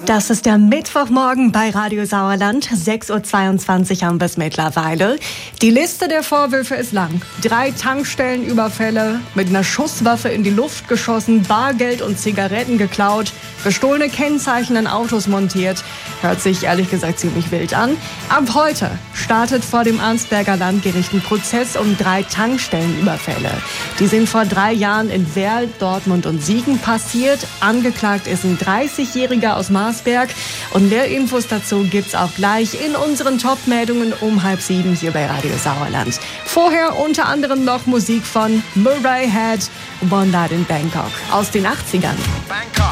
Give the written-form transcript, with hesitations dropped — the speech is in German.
Das ist der Mittwochmorgen bei Radio Sauerland. 6.22 Uhr haben wir es mittlerweile. Die Liste der Vorwürfe ist lang. 3 Tankstellenüberfälle, mit einer Schusswaffe in die Luft geschossen, Bargeld und Zigaretten geklaut, gestohlene Kennzeichen in Autos montiert. Hört sich ehrlich gesagt ziemlich wild an. Ab heute startet vor dem Arnsberger Landgericht ein Prozess um 3 Tankstellenüberfälle. Die sind vor 3 Jahren in Werl, Dortmund und Siegen passiert. Angeklagt ist ein 30-Jähriger aus Marsberg. Und mehr Infos dazu gibt's auch gleich in unseren Top-Meldungen um 6:30 hier bei Radio Sauerland. Vorher unter anderem noch Musik von Murray Head, One Night in Bangkok aus den 80ern. Bangkok.